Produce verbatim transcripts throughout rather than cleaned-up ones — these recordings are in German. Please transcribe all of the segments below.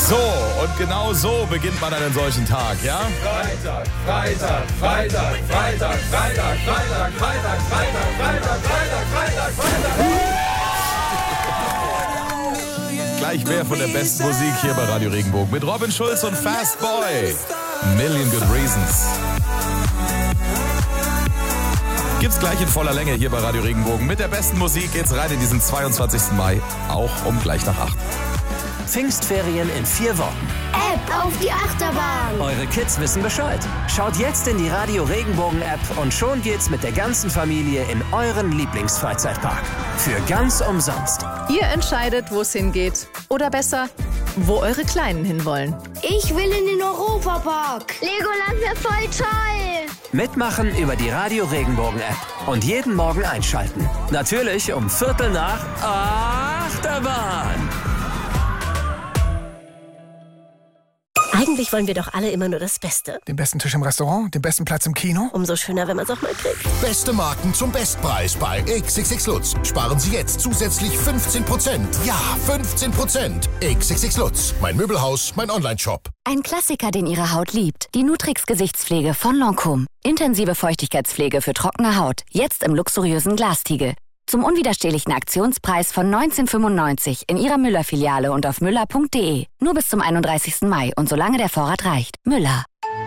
So, und genau so beginnt man einen solchen Tag, ja? Freitag, Freitag, Freitag, Freitag, Freitag, Freitag, Freitag, Freitag, Freitag, Freitag, Freitag, Freitag. Gleich mehr von der besten Musik hier bei Radio Regenbogen mit Robin Schulz und Fast Boy. Million Good Reasons. Gibt's gleich in voller Länge hier bei Radio Regenbogen. Mit der besten Musik geht's rein in diesen zweiundzwanzigsten Mai, auch um gleich nach acht. Pfingstferien in vier Wochen. App auf die Achterbahn. Eure Kids wissen Bescheid. Schaut jetzt in die Radio Regenbogen App und schon geht's mit der ganzen Familie in euren Lieblingsfreizeitpark. Für ganz umsonst. Ihr entscheidet, wo es hingeht. Oder besser, wo eure Kleinen hinwollen. Ich will in den Europapark. Legoland wäre voll toll. Mitmachen über die Radio Regenbogen App. Und jeden Morgen einschalten. Natürlich um Viertel nach Achterbahn. Eigentlich wollen wir doch alle immer nur das Beste. Den besten Tisch im Restaurant, den besten Platz im Kino. Umso schöner, wenn man es auch mal kriegt. Beste Marken zum Bestpreis bei X X X Lutz. Sparen Sie jetzt zusätzlich fünfzehn Prozent. Ja, fünfzehn Prozent. X X X Lutz. Mein Möbelhaus, mein Onlineshop. Ein Klassiker, den Ihre Haut liebt. Die Nutrix Gesichtspflege von Lancôme. Intensive Feuchtigkeitspflege für trockene Haut. Jetzt im luxuriösen Glastiegel. Zum unwiderstehlichen Aktionspreis von neunzehn fünfundneunzig in Ihrer Müller-Filiale und auf müller punkt de. Nur bis zum einunddreißigsten Mai und solange der Vorrat reicht. Müller.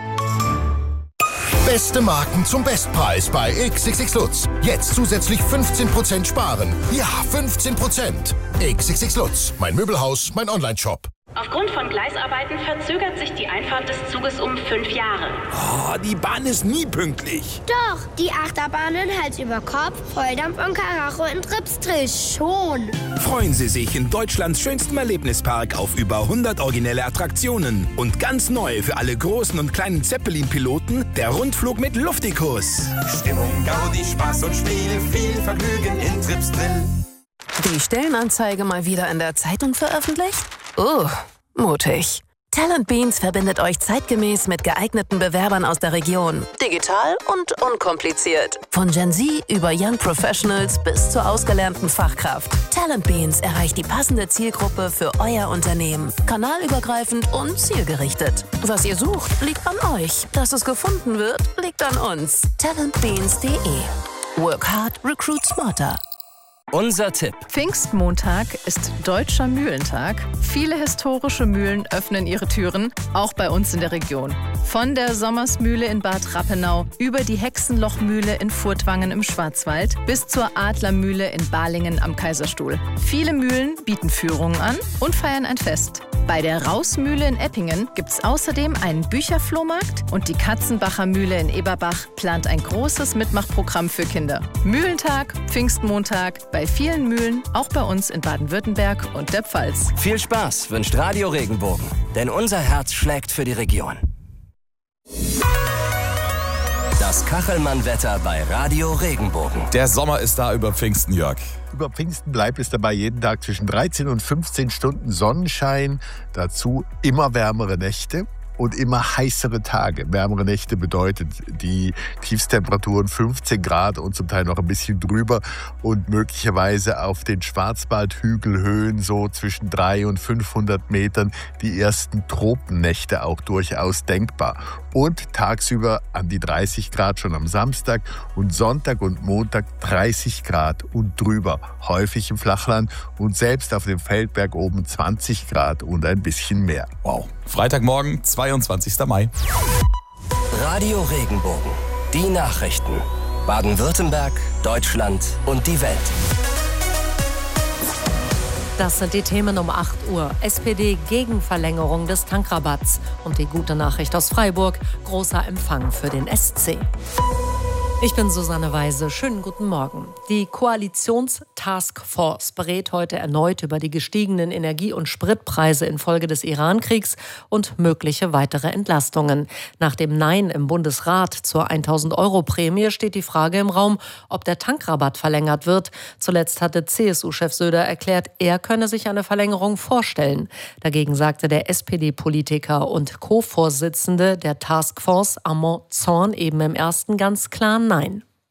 Beste Marken zum Bestpreis bei X X X Lutz. Jetzt zusätzlich fünfzehn Prozent sparen. Ja, fünfzehn Prozent. X X X Lutz. Mein Möbelhaus, mein Onlineshop. Aufgrund von Gleisarbeiten verzögert sich die Einfahrt des Zuges um fünf Jahre. Oh, die Bahn ist nie pünktlich. Doch, die Achterbahnen Hals über Kopf, Volldampf und Karacho in Tripstrill schon. Freuen Sie sich in Deutschlands schönstem Erlebnispark auf über hundert originelle Attraktionen. Und ganz neu für alle großen und kleinen Zeppelin-Piloten der Rundflug mit Luftikus. Stimmung, Gaudi, Spaß und Spiel, viel Vergnügen in Tripstrill. Die Stellenanzeige mal wieder in der Zeitung veröffentlicht? Oh, mutig. Talent Beans verbindet euch zeitgemäß mit geeigneten Bewerbern aus der Region. Digital und unkompliziert. Von Gen Z über Young Professionals bis zur ausgelernten Fachkraft. Talent Beans erreicht die passende Zielgruppe für euer Unternehmen. Kanalübergreifend und zielgerichtet. Was ihr sucht, liegt an euch. Dass es gefunden wird, liegt an uns. talent beans punkt de. Work hard, recruit smarter. Unser Tipp. Pfingstmontag ist Deutscher Mühlentag. Viele historische Mühlen öffnen ihre Türen, auch bei uns in der Region. Von der Sommersmühle in Bad Rappenau über die Hexenlochmühle in Furtwangen im Schwarzwald bis zur Adlermühle in Balingen am Kaiserstuhl. Viele Mühlen bieten Führungen an und feiern ein Fest. Bei der Rausmühle in Eppingen gibt es außerdem einen Bücherflohmarkt und die Katzenbacher Mühle in Eberbach plant ein großes Mitmachprogramm für Kinder. Mühlentag, Pfingstmontag, bei vielen Mühlen, auch bei uns in Baden-Württemberg und der Pfalz. Viel Spaß wünscht Radio Regenbogen, denn unser Herz schlägt für die Region. Das Kachelmann-Wetter bei Radio Regenbogen. Der Sommer ist da über Pfingsten, Jörg. Über Pfingsten bleibt es dabei jeden Tag zwischen dreizehn und fünfzehn Stunden Sonnenschein. Dazu immer wärmere Nächte und immer heißere Tage. Wärmere Nächte bedeutet die Tiefstemperaturen fünfzehn Grad und zum Teil noch ein bisschen drüber und möglicherweise auf den Schwarzwaldhügelhöhen so zwischen dreihundert und fünfhundert Metern die ersten Tropennächte auch durchaus denkbar. Und tagsüber an die dreißig Grad schon am Samstag und Sonntag und Montag dreißig Grad und drüber, häufig im Flachland und selbst auf dem Feldberg oben zwanzig Grad und ein bisschen mehr. Wow. Freitagmorgen, zweiundzwanzigsten Mai. Radio Regenbogen. Die Nachrichten. Baden-Württemberg, Deutschland und die Welt. Das sind die Themen um acht Uhr. S P D gegen Verlängerung des Tankrabatts. Und die gute Nachricht aus Freiburg. Großer Empfang für den S C. Ich bin Susanne Weise. Schönen guten Morgen. Die Koalitions-Taskforce berät heute erneut über die gestiegenen Energie- und Spritpreise infolge des Iran-Kriegs und mögliche weitere Entlastungen. Nach dem Nein im Bundesrat zur tausend-Euro-Prämie steht die Frage im Raum, ob der Tankrabatt verlängert wird. Zuletzt hatte C S U-Chef Söder erklärt, er könne sich eine Verlängerung vorstellen. Dagegen sagte der S P D-Politiker und Co-Vorsitzende der Taskforce, Armand Zorn, eben im ersten ganz klar Nein.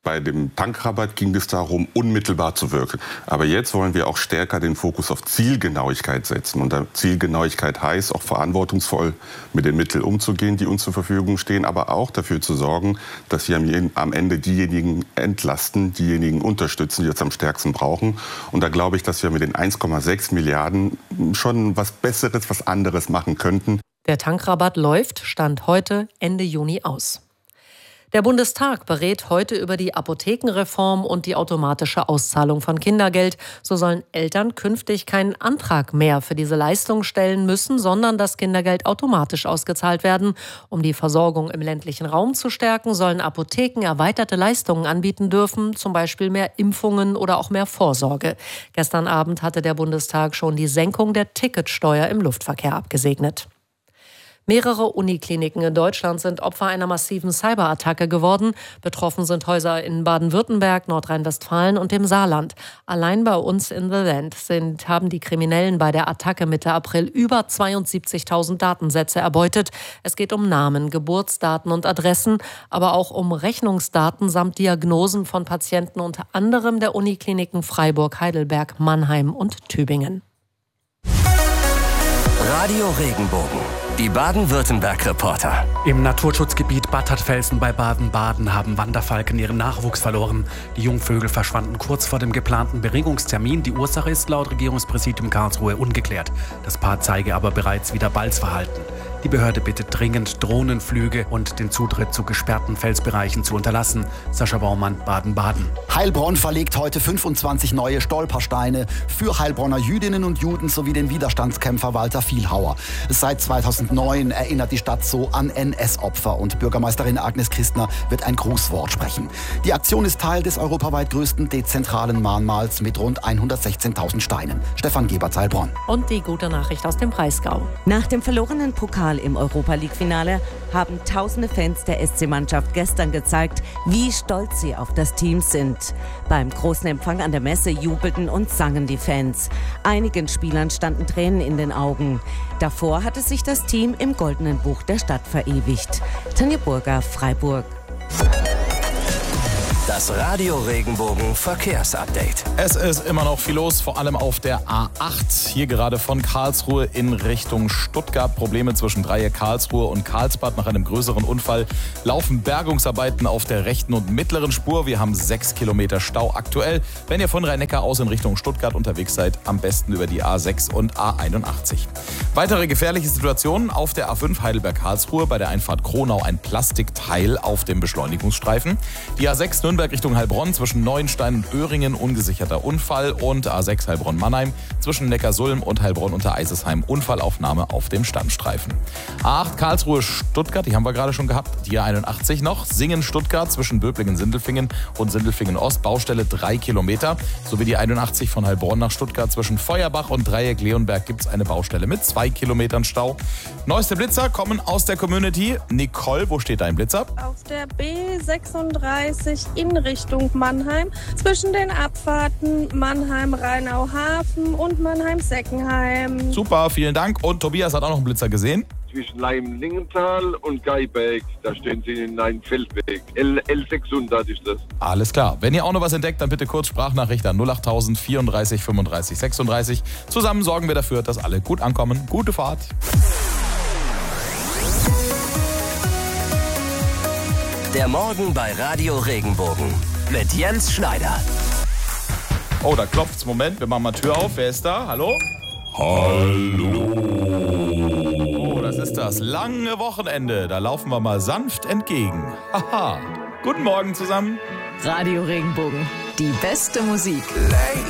Bei dem Tankrabatt ging es darum, unmittelbar zu wirken. Aber jetzt wollen wir auch stärker den Fokus auf Zielgenauigkeit setzen. Und Zielgenauigkeit heißt auch verantwortungsvoll mit den Mitteln umzugehen, die uns zur Verfügung stehen, aber auch dafür zu sorgen, dass wir am Ende diejenigen entlasten, diejenigen unterstützen, die es am stärksten brauchen. Und da glaube ich, dass wir mit den eins Komma sechs Milliarden schon was Besseres, was anderes machen könnten. Der Tankrabatt läuft, Stand heute, Ende Juni aus. Der Bundestag berät heute über die Apothekenreform und die automatische Auszahlung von Kindergeld. So sollen Eltern künftig keinen Antrag mehr für diese Leistung stellen müssen, sondern das Kindergeld automatisch ausgezahlt werden. Um die Versorgung im ländlichen Raum zu stärken, sollen Apotheken erweiterte Leistungen anbieten dürfen, zum Beispiel mehr Impfungen oder auch mehr Vorsorge. Gestern Abend hatte der Bundestag schon die Senkung der Ticketsteuer im Luftverkehr abgesegnet. Mehrere Unikliniken in Deutschland sind Opfer einer massiven Cyberattacke geworden. Betroffen sind Häuser in Baden-Württemberg, Nordrhein-Westfalen und dem Saarland. Allein bei uns in The Land sind, haben die Kriminellen bei der Attacke Mitte April über zweiundsiebzigtausend Datensätze erbeutet. Es geht um Namen, Geburtsdaten und Adressen, aber auch um Rechnungsdaten samt Diagnosen von Patienten, unter anderem der Unikliniken Freiburg, Heidelberg, Mannheim und Tübingen. Radio Regenbogen. Die Baden-Württemberg-Reporter. Im Naturschutzgebiet Bad Hattfelsen bei Baden-Baden haben Wanderfalken ihren Nachwuchs verloren. Die Jungvögel verschwanden kurz vor dem geplanten Beringungstermin. Die Ursache ist laut Regierungspräsidium Karlsruhe ungeklärt. Das Paar zeige aber bereits wieder Balzverhalten. Die Behörde bittet dringend, Drohnenflüge und den Zutritt zu gesperrten Felsbereichen zu unterlassen. Sascha Baumann, Baden-Baden. Heilbronn verlegt heute fünfundzwanzig neue Stolpersteine für Heilbronner Jüdinnen und Juden sowie den Widerstandskämpfer Walter Vielhauer. Seit zweitausendneun erinnert die Stadt so an N S-Opfer und Bürgermeisterin Agnes Christner wird ein Grußwort sprechen. Die Aktion ist Teil des europaweit größten dezentralen Mahnmals mit rund hundertsechzehntausend Steinen. Stefan Gebert, Heilbronn. Und die gute Nachricht aus dem Breisgau. Nach dem verlorenen Pokal im Europa-League-Finale haben tausende Fans der S C-Mannschaft gestern gezeigt, wie stolz sie auf das Team sind. Beim großen Empfang an der Messe jubelten und sangen die Fans. Einigen Spielern standen Tränen in den Augen. Davor hatte sich das Team im Goldenen Buch der Stadt verewigt. Tanja Burger, Freiburg. Das Radio Regenbogen Verkehrsupdate. Es ist immer noch viel los, vor allem auf der A acht. Hier gerade von Karlsruhe in Richtung Stuttgart. Probleme zwischen Dreieck Karlsruhe und Karlsbad. Nach einem größeren Unfall laufen Bergungsarbeiten auf der rechten und mittleren Spur. Wir haben sechs Kilometer Stau aktuell. Wenn ihr von Rhein-Neckar aus in Richtung Stuttgart unterwegs seid, am besten über die A sechs und A einundachtzig. Weitere gefährliche Situationen auf der A fünf Heidelberg-Karlsruhe. Bei der Einfahrt Kronau ein Plastikteil auf dem Beschleunigungsstreifen. Die A sechs Nürnberg Richtung Heilbronn zwischen Neuenstein und Öhringen ungesicherter Unfall und A sechs Heilbronn-Mannheim zwischen Neckarsulm und Heilbronn unter Eisesheim Unfallaufnahme auf dem Standstreifen. A acht Karlsruhe-Stuttgart, die haben wir gerade schon gehabt, die A einundachtzig noch, Singen-Stuttgart zwischen Böblingen-Sindelfingen und Sindelfingen-Ost, Baustelle drei Kilometer, sowie die einundachtzig von Heilbronn nach Stuttgart zwischen Feuerbach und Dreieck-Leonberg gibt es eine Baustelle mit zwei Kilometern Stau. Neueste Blitzer kommen aus der Community. Nicole, wo steht dein Blitzer? Auf der B sechsunddreißig in Richtung Mannheim, zwischen den Abfahrten Mannheim-Rheinau-Hafen und Mannheim-Seckenheim. Super, vielen Dank. Und Tobias hat auch noch einen Blitzer gesehen. Zwischen Leim-Lingenthal und Geiberg, da stehen sie in einem Feldweg. L sechshundert ist das. Alles klar. Wenn ihr auch noch was entdeckt, dann bitte kurz Sprachnachricht an null acht null null vierunddreißig fünfunddreißig sechsunddreißig. Zusammen sorgen wir dafür, dass alle gut ankommen. Gute Fahrt. Der Morgen bei Radio Regenbogen mit Jens Schneider. Oh, da klopft's. Moment, wir machen mal Tür auf. Wer ist da? Hallo? Hallo. Oh, das ist das lange Wochenende. Da laufen wir mal sanft entgegen. Haha. Guten Morgen zusammen. Radio Regenbogen. Die beste Musik. Lately